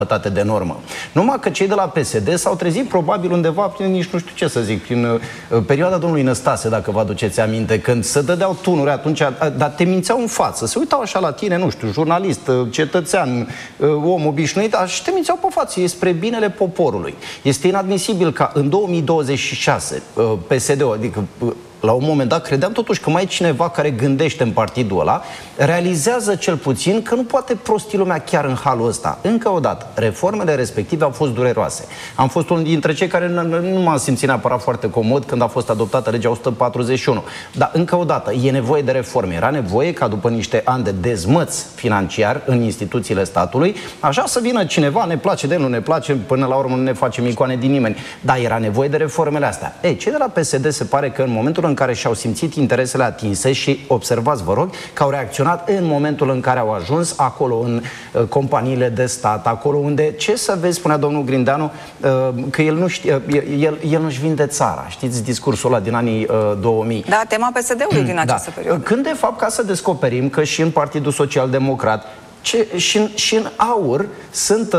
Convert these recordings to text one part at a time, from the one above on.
de normă. Numai că cei de la PSD s-au trezit probabil undeva prin, nici nu știu ce să zic, prin perioada domnului Năstase, dacă vă aduceți aminte, când se dădeau tunuri atunci, dar te mințeau în față, se uitau așa la tine, nu știu, jurnalist, cetățean, om obișnuit, și te mințeau pe față, e spre binele poporului. Este inadmisibil ca în 2026 PSD-ul, adică la un moment dat credeam totuși că mai e cineva care gândește în partidul ăla, realizează cel puțin că nu poate prosti lumea chiar în halul ăsta. Încă o dată, reformele respective au fost dureroase. Am fost unul dintre cei care nu m-am simțit neapărat foarte comod când a fost adoptată legea 141. Dar încă o dată, e nevoie de reforme. Era nevoie ca după niște ani de dezmăț financiar în instituțiile statului, așa să vină cineva, ne place de el, nu ne place, până la urmă nu ne facem icoane din nimeni. Dar era nevoie de reformele astea. Ei, cei de la PSD se pare că în momentul în care și-au simțit interesele atinse și observați, vă rog, că au reacționat în momentul în care au ajuns acolo în companiile de stat, acolo unde, ce să vezi, spunea domnul Grindeanu, că el nu știe, el nu-și vinde țara. Știți discursul ăla din anii 2000. Da, tema PSD-ului din această perioadă. Când de fapt, ca să descoperim că și în Partidul Social Democrat și în AUR sunt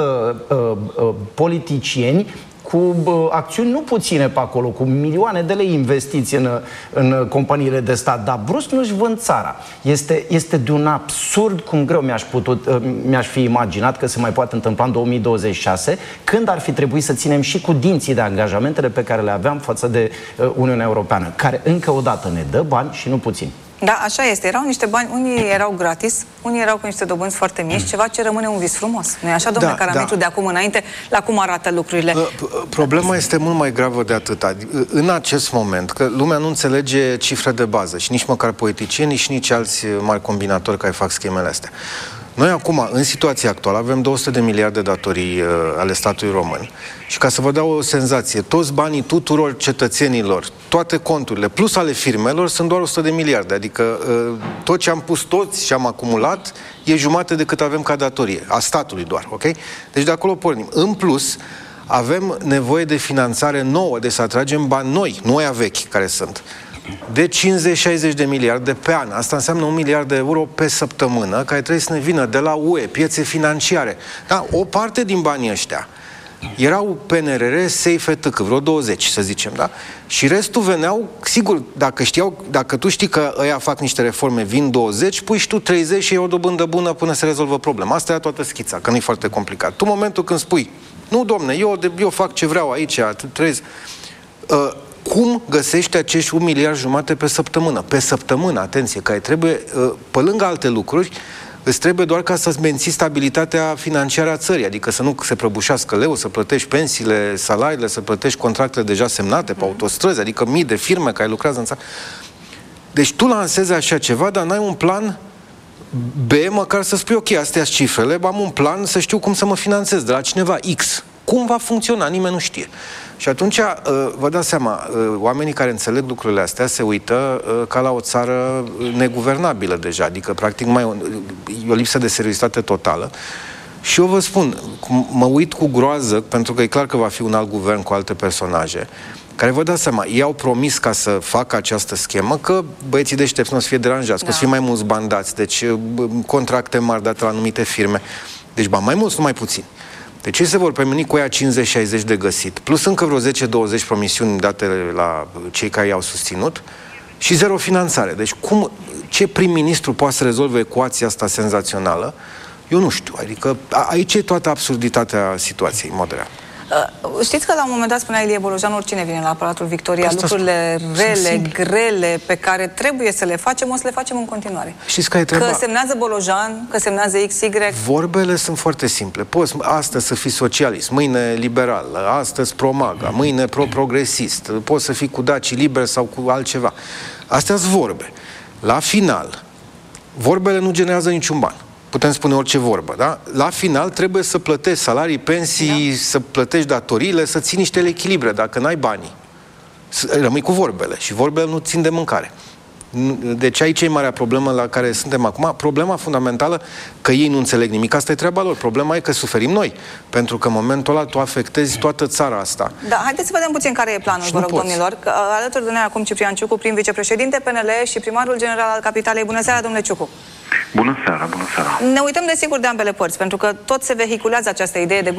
politicieni cu acțiuni nu puține pe acolo, cu milioane de lei investiți în companiile de stat, dar brusc nu-și vând țara. Este de un absurd cum greu mi-aș fi imaginat că se mai poate întâmpla în 2026, când ar fi trebuit să ținem și cu dinții de angajamentele pe care le aveam față de Uniunea Europeană, care încă o dată ne dă bani și nu puțini. Da, așa este. Erau niște bani, unii erau gratis, unii erau cu niște dobânzi foarte mici, ceva ce rămâne un vis frumos. Nu-i așa, domnule Karamitru, de acum înainte, la cum arată lucrurile? Problema este mult mai gravă de atâta. În acest moment, că lumea nu înțelege cifre de bază și nici măcar politicieni și nici alți mari combinatori care fac schemele astea. Noi acum, în situația actuală, avem 200 de miliarde datorii ale statului român. Și ca să vă dau o senzație, toți banii tuturor cetățenilor, toate conturile, plus ale firmelor, sunt doar 100 de miliarde. Adică tot ce am pus toți și am acumulat e jumate de cât avem ca datorie. A statului doar, ok? Deci de acolo pornim. În plus, avem nevoie de finanțare nouă, de să atragem bani noi vechi care sunt, de 50-60 de miliarde pe an. Asta înseamnă 1 miliard de euro pe săptămână, care trebuie să ne vină de la UE, piețe financiare. Da, o parte din banii ăștia erau PNRR, SAFE, etc., vreo 20, să zicem, da? Și restul veneau, sigur, dacă tu știi că ăia fac niște reforme, vin 20, pui și tu 30 și e o dobândă bună până se rezolvă problema. Asta e toată schița, că nu e foarte complicat. Tu, în momentul când spui, nu, domne, eu fac ce vreau aici, cum găsești acești 1,5 miliarde pe săptămână? Pe săptămână, atenție, care trebuie, pe lângă alte lucruri, îți trebuie doar ca să-ți menții stabilitatea financiară a țării, adică să nu se prăbușească leu, să plătești pensiile, salariile, să plătești contractele deja semnate pe autostrăzi, adică mii de firme care lucrează în țară. Deci tu lansezi așa ceva, dar n-ai un plan B, măcar să spui, ok, astea sunt cifrele, am un plan să știu cum să mă finanțez de la cineva X. Cum va funcționa? Nimeni nu știe. Și atunci, vă dați seama, oamenii care înțeleg lucrurile astea se uită ca la o țară neguvernabilă deja, adică practic e o lipsă de seriozitate totală. Și eu vă spun, mă uit cu groază, pentru că e clar că va fi un alt guvern cu alte personaje, care, vă dați seama, ei au promis ca să facă această schemă că băieții deștepți nu o să fie deranjați, că o să fie mai mulți bandați, deci contracte mari date la anumite firme. Deci, mai mulți, nu mai puțini. Deci ei se vor promeni cu ea 50-60 de găsit, plus încă vreo 10-20 promisiuni date la cei care i-au susținut și zero finanțare. Deci ce prim-ministru poate să rezolve ecuația asta senzațională? Eu nu știu. Adică aici e toată absurditatea situației, în mod real. Știți că la un moment dat spunea Ilie Bolojan, oricine vine la Palatul Victoria, lucrurile rele, grele, pe care trebuie să le facem, o să le facem în continuare. Știți care e treaba? Că semnează Bolojan, că semnează XY. Vorbele sunt foarte simple. Poți astăzi să fii socialist, mâine liberal, astăzi pro-MAGA, mâine pro-progresist, poți să fii cu Daci Liber sau cu altceva. Astea sunt vorbe. La final, vorbele nu generează niciun ban. Putem spune orice vorbă, da? La final trebuie să plătești salarii, pensii, să plătești datoriile, să ții niște echilibre. Dacă n-ai banii, rămâi cu vorbele. Și vorbele nu țin de mâncare. Deci aici e marea problemă la care suntem acum. Problema fundamentală că ei nu înțeleg nimic. Asta e treaba lor. Problema e că suferim noi. Pentru că în momentul ăla tu afectezi toată țara asta. Da, haideți să vedem puțin care e planul, vă rog, domnilor. Alături de noi acum Ciprian Ciucu, prim vicepreședinte PNL și primarul general al Capitalei. Bună seara, domnule Ciucu! Bună seara, bună seara! Ne uităm, desigur, de ambele părți, pentru că tot se vehiculează această idee de